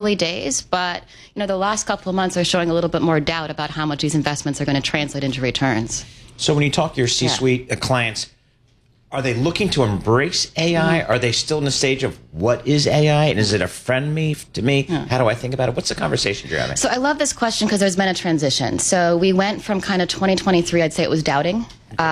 early days, but the last couple of months are showing a little bit more doubt about how much these investments are going to translate into returns. So when you talk to your C-suite clients, are they looking to embrace AI? Are they still in the stage of what is AI? And is it a friend to me? How do I think about it? What's the conversation you're having? So I love this question because there's been a transition. So we went from kind of 2023, I'd say it was doubting.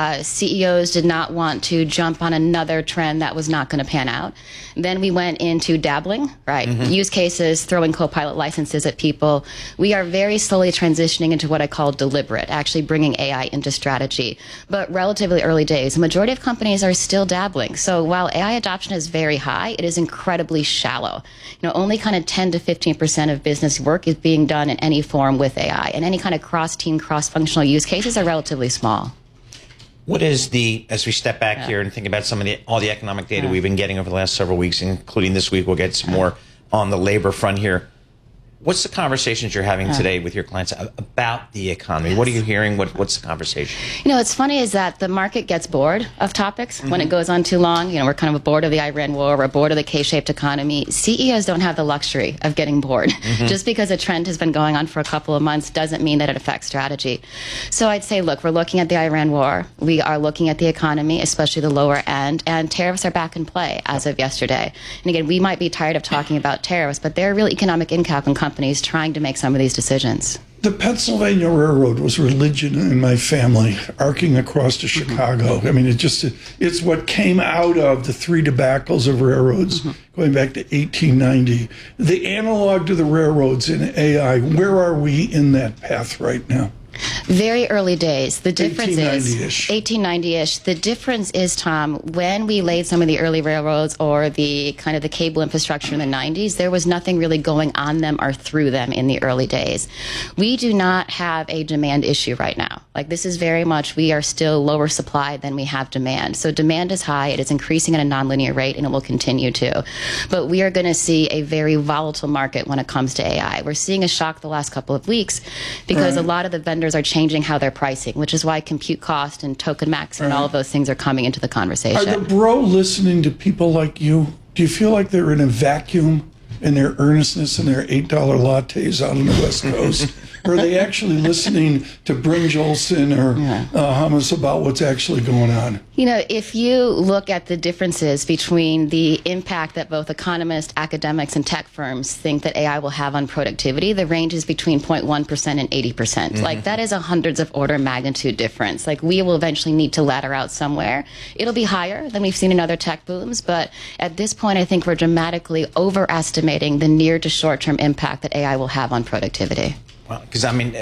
CEOs did not want to jump on another trend that was not going to pan out. Then we went into dabbling, right? Use cases, throwing Copilot licenses at people. We are very slowly transitioning into what I call deliberate, actually bringing AI into strategy. But relatively early days, the majority of companies are still dabbling. So while AI adoption is very high, it is incredibly shallow. Only kind of 10 to 15% of business work is being done in any form with AI, and any kind of cross-team, cross-functional use cases are relatively small. What is as we step back here and think about all the economic data we've been getting over the last several weeks, including this week, we'll get some more on the labor front here. What's the conversations you're having today with your clients about the economy? What are you hearing? What's the conversation? What's funny is that the market gets bored of topics when it goes on too long. We're kind of bored of the Iran war. We're bored of the K-shaped economy. CEOs don't have the luxury of getting bored. Just because a trend has been going on for a couple of months doesn't mean that it affects strategy. So I'd say, look, we're looking at the Iran war. We are looking at the economy, especially the lower end, and tariffs are back in play as of yesterday. And again, we might be tired of talking about tariffs, but they're a real economic impact on companies trying to make some of these decisions. The Pennsylvania Railroad was religion in my family, arcing across to Chicago. I mean, it's what came out of the three debacles of railroads going back to 1890. The analog to the railroads in AI, where are we in that path right now? Very early days. The difference is 1890-ish. The difference is, Tom, when we laid some of the early railroads or the kind of the cable infrastructure in the 90s, there was nothing really going on them or through them in the early days. We do not have a demand issue right now. Like, this is very much, we are still lower supply than we have demand. So demand is high, it is increasing at a nonlinear rate, and it will continue to. But we are going to see a very volatile market when it comes to AI. We're seeing a shock the last couple of weeks because a lot of the vendors are changing how they're pricing, which is why compute cost and token max and all of those things are coming into the conversation. Are the bro listening to people like you? Do you feel like they're in a vacuum in their earnestness and their $8 lattes out on the West Coast? Or are they actually listening to Bryn Jolson or Hummus about what's actually going on? If you look at the differences between the impact that both economists, academics, and tech firms think that AI will have on productivity, the range is between 0.1% and 80%. Like, that is a hundreds of order magnitude difference. Like, we will eventually need to ladder out somewhere. It'll be higher than we've seen in other tech booms, but at this point, I think we're dramatically overestimating the near to short-term impact that AI will have on productivity. Well, because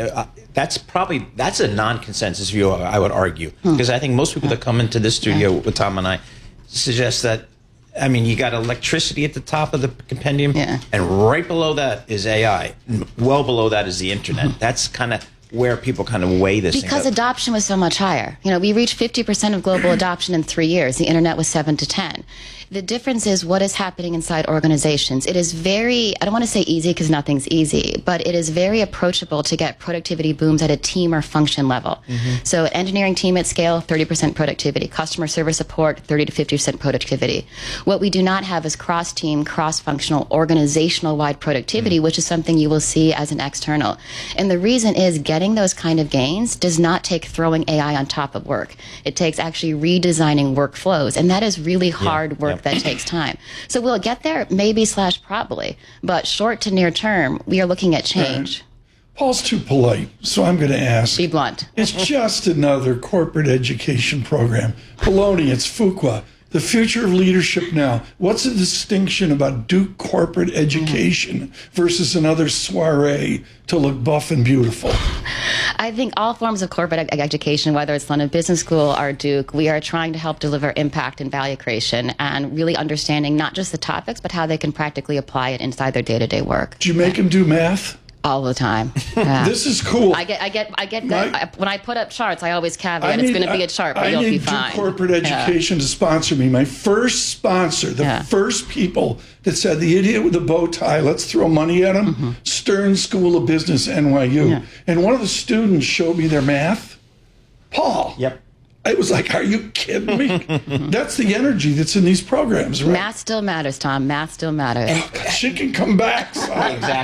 that's a non-consensus view, I would argue. Because I think most people that come into this studio with Tom and I suggest that, you got electricity at the top of the compendium, and right below that is AI. Well below that is the internet. That's kind of where people kind of weigh this because thing up. Adoption was so much higher. We reached 50% of global adoption in 3 years. The internet was 7 to 10. The difference is what is happening inside organizations. It is very, I don't want to say easy because nothing's easy, but it is very approachable to get productivity booms at a team or function level. So engineering team at scale, 30% productivity. Customer service support, 30 to 50% productivity. What we do not have is cross-team, cross-functional, organizational-wide productivity, which is something you will see as an external. And the reason is getting those kind of gains does not take throwing AI on top of work. It takes actually redesigning workflows, and that is really hard work that takes time. So we'll get there, maybe / probably, but short to near term, we are looking at change. Paul's too polite, so I'm going to ask. Be blunt. It's just another corporate education program. Baloney, it's Fuqua. The future of leadership now. What's the distinction about Duke corporate education versus another soiree to look buff and beautiful? I think all forms of corporate education, whether it's London Business School or Duke, we are trying to help deliver impact and value creation and really understanding not just the topics, but how they can practically apply it inside their day-to-day work. Do you make them do math? All the time. This is cool. I get when I put up charts, I always caveat it's going to be a chart, but you'll be fine. I need Duke corporate education to sponsor me. My first sponsor, the first people that said the idiot with the bow tie, let's throw money at him, Stern School of Business, NYU. And one of the students showed me their math. Paul. Yep. I was like, are you kidding me? That's the energy that's in these programs, right? Math still matters, Tom. Math still matters. She can come back. Son. Exactly.